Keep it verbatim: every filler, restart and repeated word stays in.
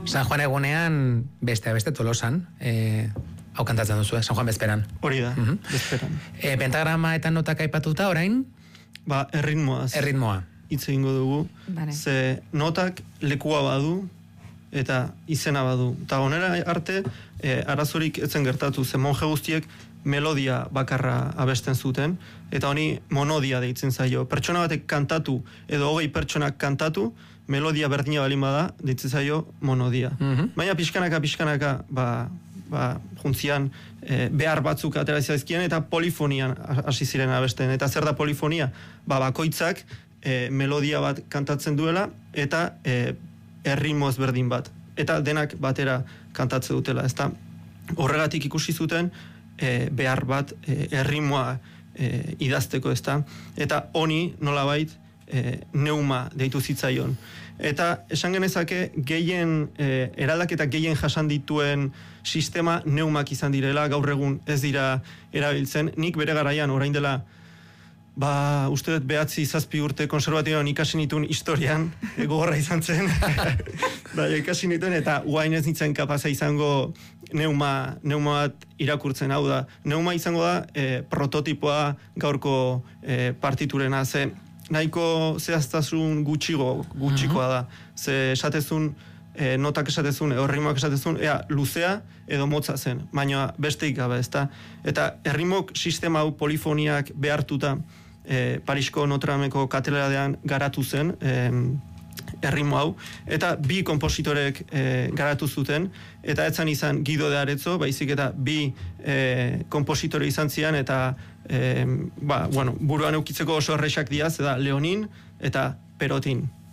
San Juan egunean, beste beste Tolosan, eh, hau kantatzen duzu, San Juan bezperan. Hori da, uh-huh. bezperan. E, pentagrama eta notak aipatuta orain? Ba, erritmoaz. Erritmoa. Hitz egingo dugu. Vale. Ze notak lekua badu eta izena badu. Eta onera arte, e, arazorik etzen gertatu, ze monje guztiek melodia bakarra abesten zuten, eta honi monodia deitzen zaio. Pertsona batek kantatu, edo hogei pertsonak kantatu, melodia berdina balin bada, deitzen zaio monodia. Uh-huh. Baina pixkanaka, pixkanaka, ba, ba, juntzian e, behar batzuk atera zaizkien, eta polifonian hasi ziren abesten. Eta zer da polifonia? Ba, bakoitzak e, melodia bat kantatzen duela, eta e, erritmo ezberdin bat. Eta denak batera kantatze dutela, ezta? Horregatik ikusi zuten, E, behar bat e, erritmoa e, idazteko, ezta? Eta honi nolabait e, neuma deitu zitzaion. Eta esan genezake gehien e, eraldaketak gehien jasan dituen sistema neumak izan direla, gaur egun ez dira erabiltzen. Nik bere garaian orain dela ba, uste dut behatzi zazpi urte konservatioan ikasi nituen historian, gogorra izan zen, ba, ikasi nituen, eta guain ez nintzen kapaza izango neuma, neuma bat irakurtzen, hau da. Neuma izango da e, prototipoa gaurko e, partiturena, ze nahiko zehaztasun gutxigo, gutxikoa da. Ze esatezun, e, notak esatezun, edo errimoak esatezun, ea luzea edo motza zen, baina besteik gabe, ezta? Eta errimok sistema hau polifoniak behartuta, E, Parisko Notre-Dameko katedralean garatu zen e, erritmo hau, eta bi kompositorek e, garatu zuten, eta etzan izan Guido de Arezzo, baizik eta bi e, kompositore izan zian, eta e, ba, bueno, buruan eukitzeko oso errexak diaz, eta Leonin eta Perotin.